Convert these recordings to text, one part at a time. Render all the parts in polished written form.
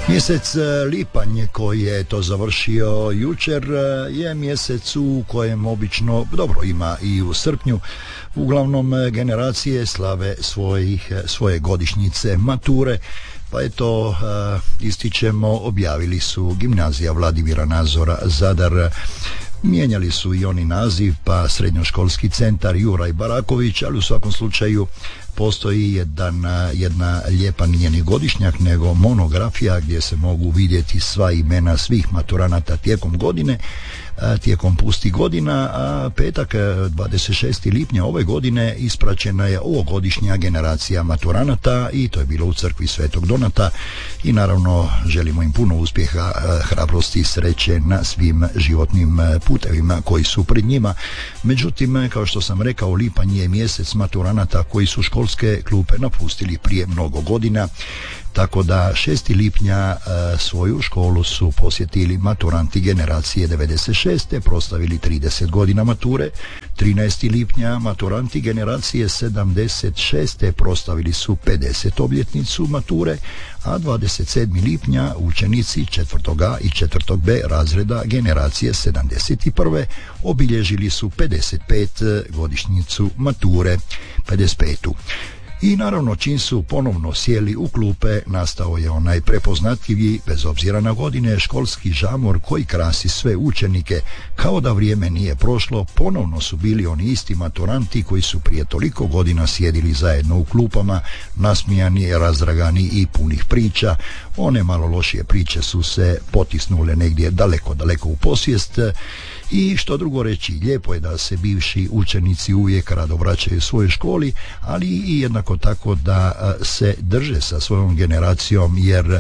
Mjesec lipanj koji je to završio jučer je mjesec u kojem obično, dobro ima i u srpnju, uglavnom generacije slave svoje godišnjice mature. Pa eto, ističemo, objavili su Gimnazija Vladimira Nazora Zadar, mijenjali su i oni naziv, pa Srednjoškolski centar Juraj Baraković, ali u svakom slučaju postoji jedna lijepa, nije ni godišnjak nego monografija gdje se mogu vidjeti sva imena svih maturanata tijekom godine, tijekom pustih godina, a petak 26. lipnja ove godine ispraćena je ovogodišnja generacija maturanata i to je bilo u crkvi Svetog Donata i naravno želimo im puno uspjeha, hrabrosti i sreće na svim životnim putevima koji su pred njima. Međutim, kao što sam rekao, lipanj je mjesec maturanata koji su školske klupe napustili prije mnogo godina, tako da 6. lipnja svoju školu su posjetili maturanti generacije 96. proslavili 30 godina mature. 13. lipnja maturanti generacije 76. proslavili su 50 obljetnicu mature, a 27. lipnja učenici 4. i 4. B razreda generacije 71. obilježili su 55 godišnjicu mature, 55. I naravno, čim su ponovno sjeli u klupe, nastao je onaj prepoznatljivi, bez obzira na godine, školski žamor koji krasi sve učenike. Kao da vrijeme nije prošlo, ponovno su bili oni isti maturanti koji su prije toliko godina sjedili zajedno u klupama, nasmijani, razdragani i punih priča. One malo lošije priče su se potisnule negdje daleko, daleko u posvijest. I što drugo reći, lijepo je da se bivši učenici uvijek rado vraćaju svojoj školi, ali i jednako tako da se drže sa svojom generacijom,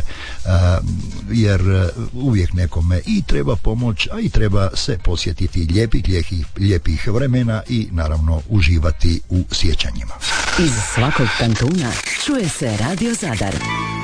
jer uvijek nekome i treba pomoć, a i treba se posjetiti lijepih vremena i naravno uživati u sjećanjima. Iz svakog kantuna čuje se Radio Zadar.